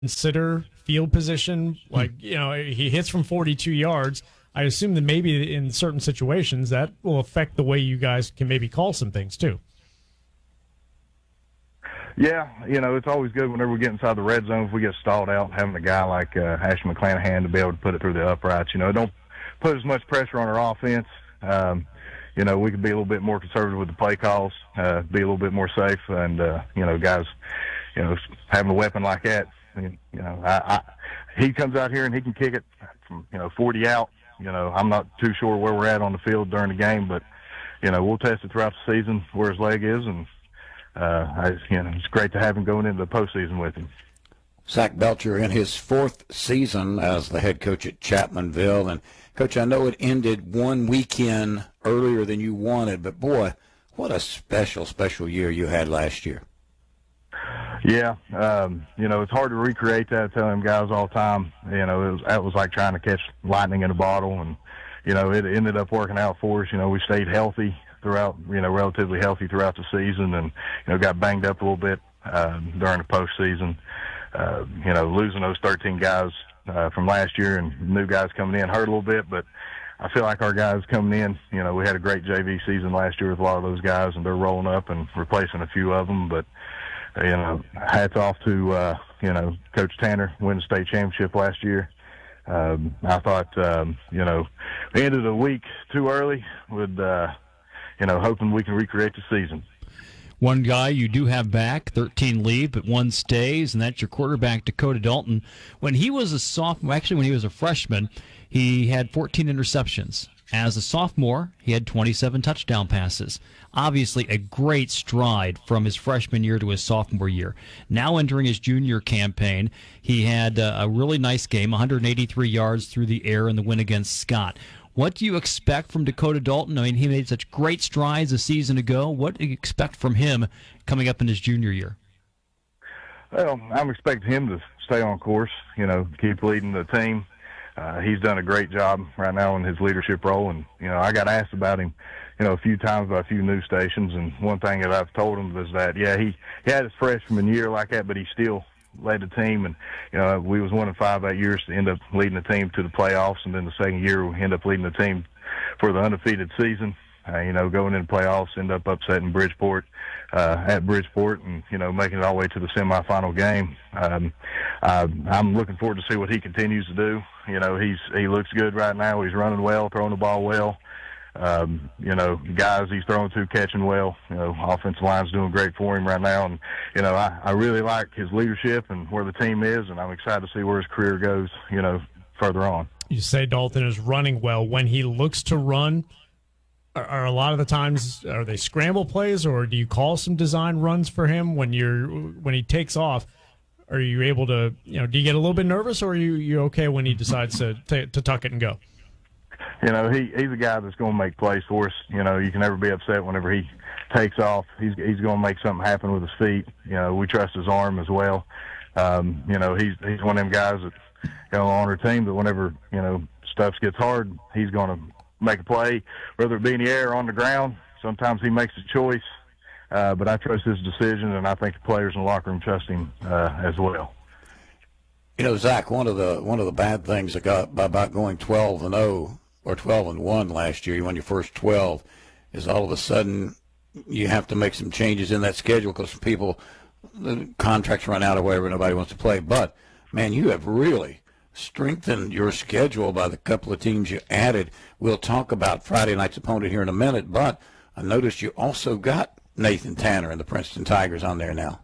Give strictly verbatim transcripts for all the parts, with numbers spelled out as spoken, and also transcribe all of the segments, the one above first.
consider field position? Like, you know, he hits from forty-two yards. I assume that maybe in certain situations that will affect the way you guys can maybe call some things too. Yeah, you know, it's always good whenever we get inside the red zone, if we get stalled out, having a guy like uh, Ashton McClanahan to be able to put it through the uprights. You know, don't put as much pressure on our offense. Um, you know, we could be a little bit more conservative with the play calls, uh, be a little bit more safe, and, uh, you know, guys, you know, having a weapon like that, you know, I, I, he comes out here and he can kick it from, you know, forty out. You know, I'm not too sure where we're at on the field during the game, but, you know, we'll test it throughout the season where his leg is, and Uh, I, you know, it's great to have him going into the postseason with him. Zach Belcher in his fourth season as the head coach at Chapmanville. And, Coach, I know it ended one weekend earlier than you wanted, but, boy, what a special, special year you had last year. Yeah, um, you know, it's hard to recreate that. I tell them guys all the time, you know, it was, that was like trying to catch lightning in a bottle. And, you know, it ended up working out for us. You know, we stayed healthy throughout, you know, relatively healthy throughout the season, and, you know, got banged up a little bit uh, during the postseason. Uh, you know, losing those thirteen guys uh, from last year and new guys coming in hurt a little bit, but I feel like our guys coming in, you know, we had a great J V season last year with a lot of those guys, and they're rolling up and replacing a few of them. But, you know, hats off to, uh, you know, Coach Tanner winning the state championship last year. Um, I thought, um, you know, we ended the week too early with, uh, you know, hoping we can recreate the season. One guy you do have back, thirteen leave, but one stays, and that's your quarterback, Dakota Dalton. When he was a sophomore, actually when he was a freshman, he had fourteen interceptions. As a sophomore, he had twenty-seven touchdown passes. Obviously a great stride from his freshman year to his sophomore year. Now entering his junior campaign, he had a really nice game, one hundred eighty-three yards through the air in the win against Scott. What do you expect from Dakota Dalton? I mean, he made such great strides a season ago. What do you expect from him coming up in his junior year? Well, I'm expecting him to stay on course, you know, keep leading the team. Uh, he's done a great job right now in his leadership role. And, you know, I got asked about him, you know, a few times by a few news stations. And one thing that I've told him was that, yeah, he, he had his freshman year like that, but he still led the team. And, you know, we was one in five that year to end up leading the team to the playoffs. And then the second year we end up leading the team for the undefeated season. Uh, you know, going into playoffs, end up upsetting Bridgeport uh, at Bridgeport, and you know, making it all the way to the semifinal game. Um, uh, I'm looking forward to see what he continues to do. You know, he's he looks good right now. He's running well, throwing the ball well. Um, you know, guys he's throwing to, catching well. You know, offensive line's doing great for him right now, and you know, I, I really like his leadership and where the team is, and I'm excited to see where his career goes. You know, further on. You say Dalton is running well. When he looks to run, Are, are a lot of the times, are they scramble plays, or do you call some design runs for him when you're when he takes off? Are you able to, you know, do you get a little bit nervous, or are you you okay when he decides to to, to tuck it and go? You know, he he's a guy that's going to make plays for us. You know, you can never be upset whenever he takes off. He's he's going to make something happen with his feet. You know, we trust his arm as well. Um, you know, he's he's one of them guys that, you know, on our team that whenever, you know, stuff gets hard, he's going to make a play, whether it be in the air or on the ground. Sometimes he makes a choice, uh, but I trust his decision, and I think the players in the locker room trust him uh, as well. You know, Zach, one of the one of the bad things that got about going twelve and oh or twelve and one last year, you won your first twelve, is all of a sudden you have to make some changes in that schedule because people, the contracts run out or whatever, nobody wants to play. But man, you have really strengthened your schedule by the couple of teams you added. We'll talk about Friday night's opponent here in a minute, but I noticed you also got Nathan Tanner and the Princeton Tigers on there now.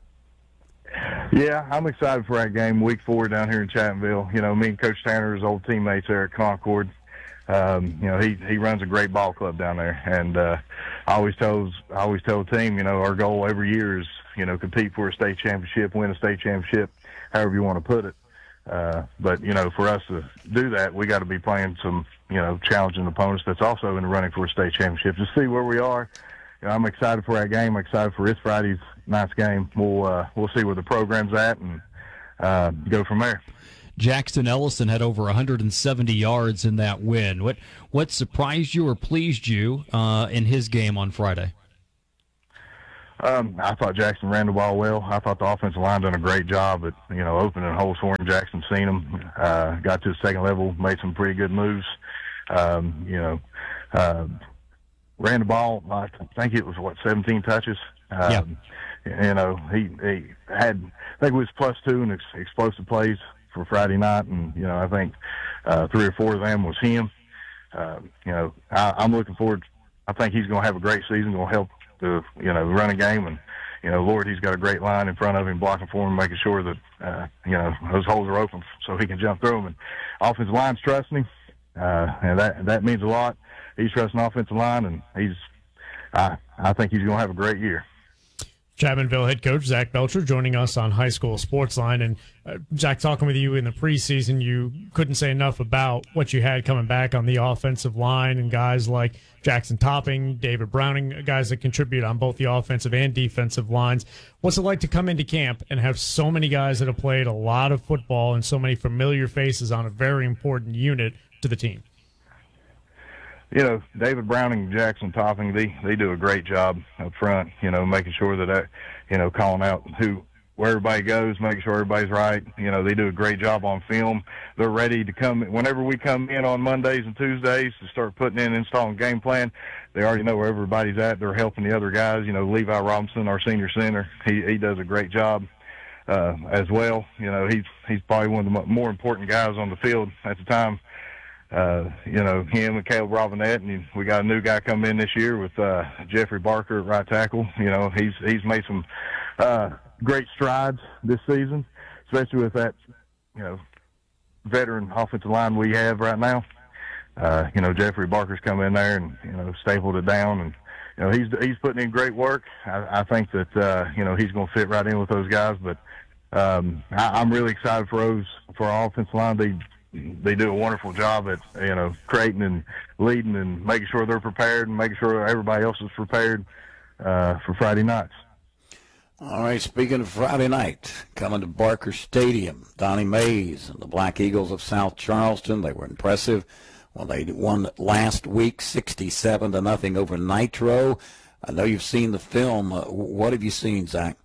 Yeah, I'm excited for that game, week four down here in Chapmanville. You know, me and Coach Tanner is old teammates there at Concord. Um, you know, he, he runs a great ball club down there, and uh, I always tells I always tell the team, you know, our goal every year is, you know, compete for a state championship, win a state championship, however you want to put it. Uh, but, you know, for us to do that, we got to be playing some, you know, challenging opponents that's also in the running for a state championship. To see where we are, you know, I'm excited for that game. I'm excited for this Friday's night's game. We'll uh, we'll see where the program's at and uh, go from there. Jackson Ellison had over one hundred seventy yards in that win. What what surprised you or pleased you uh, in his game on Friday? Um, I thought Jackson ran the ball well. I thought the offensive line done a great job at, you know, opening holes for him. Jackson seen him, uh, got to the second level, made some pretty good moves. Um, you know, uh, ran the ball, I think it was, what, seventeen touches? Um, yeah. You know, he, he had, I think it was plus two in ex- explosive plays for Friday night, and, you know, I think uh, three or four of them was him. Uh, you know, I, I'm looking forward. I think he's going to have a great season, going to help the, you know, the running game. And, you know, Lord, he's got a great line in front of him, blocking for him, making sure that, uh, you know, those holes are open so he can jump through them. And offensive line's trusting him, uh, and that that means a lot. He's trusting offensive line, and he's, I, I think he's going to have a great year. Chapmanville head coach Zach Belcher joining us on High School Sports Line. And uh, Zach, talking with you in the preseason, you couldn't say enough about what you had coming back on the offensive line and guys like Jackson Topping, David Browning, guys that contribute on both the offensive and defensive lines. What's it like to come into camp and have so many guys that have played a lot of football and so many familiar faces on a very important unit to the team? You know, David Browning and Jackson Topping, they, they do a great job up front, you know, making sure that, I, you know, calling out who, where everybody goes, making sure everybody's right. You know, they do a great job on film. They're ready to come, whenever we come in on Mondays and Tuesdays to start putting in, installing game plan, they already know where everybody's at. They're helping the other guys. You know, Levi Robinson, our senior center, he, he does a great job uh, as well. You know, he's, he's probably one of the more important guys on the field at the time. Uh, you know, him and Caleb Robinette, and we got a new guy coming in this year with uh, Jeffrey Barker at right tackle. You know, he's he's made some uh, great strides this season, especially with that, you know, veteran offensive line we have right now. Uh, you know, Jeffrey Barker's come in there and, you know, stapled it down, and, you know, he's he's putting in great work. I, I think that, uh, you know, he's going to fit right in with those guys, but um, I, I'm really excited for those, for our offensive line. They They do a wonderful job at, you know, creating and leading and making sure they're prepared and making sure everybody else is prepared uh, for Friday nights. All right, speaking of Friday night, coming to Barker Stadium, Donnie Mays and the Black Eagles of South Charleston. They were impressive. Well, they won last week sixty-seven to nothing over Nitro. I know you've seen the film. Uh, what have you seen, Zach?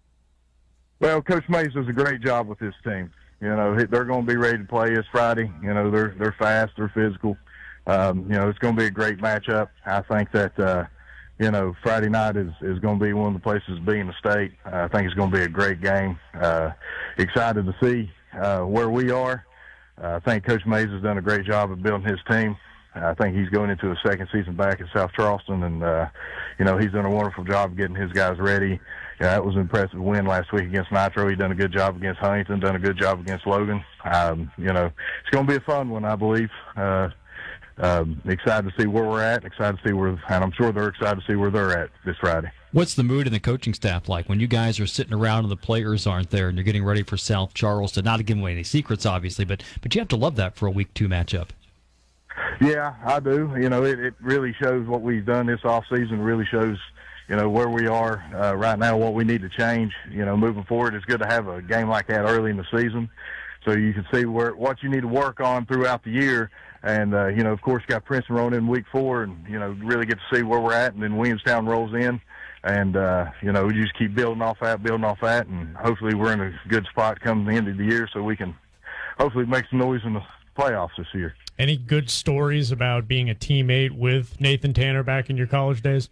Well, Coach Mays does a great job with this team. You know, they're going to be ready to play this Friday. You know, they're they're fast, they're physical. Um, you know, it's going to be a great matchup. I think that, uh, you know, Friday night is, is going to be one of the places to be in the state. Uh, I think it's going to be a great game. Uh, excited to see uh, where we are. Uh, I think Coach Mays has done a great job of building his team. I think he's going into a second season back at South Charleston, and, uh, you know, he's done a wonderful job of getting his guys ready. Yeah, that was an impressive win last week against Nitro. He done a good job against Huntington, done a good job against Logan. Um, you know, it's going to be a fun one, I believe. Uh, um, excited to see where we're at, excited to see where, and I'm sure they're excited to see where they're at this Friday. What's the mood in the coaching staff like when you guys are sitting around and the players aren't there and you're getting ready for South Charleston? Not to give away any secrets, obviously, but but you have to love that for a week two matchup. Yeah, I do. You know, it, it really shows what we've done this off season. Really shows, you know, where we are uh, right now, what we need to change. You know, moving forward, it's good to have a game like that early in the season, so you can see where what you need to work on throughout the year. And uh, you know, of course, got Princeton rolling in week four, and you know, really get to see where we're at. And then Williamstown rolls in, and uh, you know, we just keep building off that, building off that, and hopefully we're in a good spot come the end of the year, so we can hopefully make some noise in the playoffs this year. Any good stories about being a teammate with Nathan Tanner back in your college days?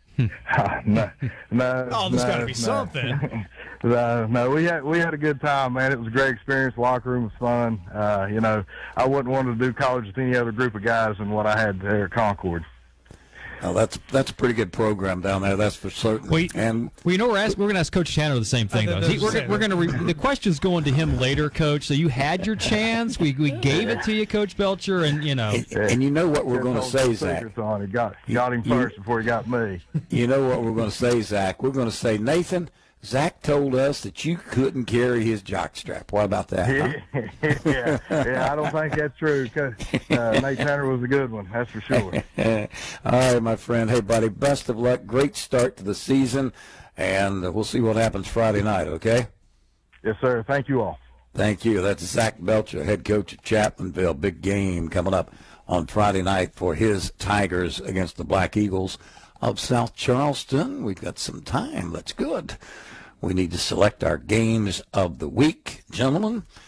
uh, no, no, oh, there's no, got to be no. something. no, no, we had we had a good time, man. It was a great experience. The locker room was fun. Uh, you know, I wouldn't want to do college with any other group of guys than what I had there at Concord. Oh, that's that's a pretty good program down there. That's for certain. We, and well, you know, we're asking, we're going to ask Coach Tanner the same thing, though. He, we're we're going to re, the question's going to him later, Coach. So you had your chance. We we gave it to you, Coach Belcher, and you know. And, and you know what we're going to say, Zach. On it. Got got him first you, before he got me. You know what we're going to say, Zach. We're going to say, Nathan, Zach told us that you couldn't carry his jockstrap. What about that? Huh? yeah, yeah, I don't think that's true. Uh, Nate Tanner was a good one, that's for sure. All right, my friend. Hey, buddy, best of luck. Great start to the season, and we'll see what happens Friday night, okay? Yes, sir. Thank you all. Thank you. That's Zach Belcher, head coach at Chapmanville. Big game coming up on Friday night for his Tigers against the Black Eagles of South Charleston. We've got some time. That's good. We need to select our games of the week, gentlemen.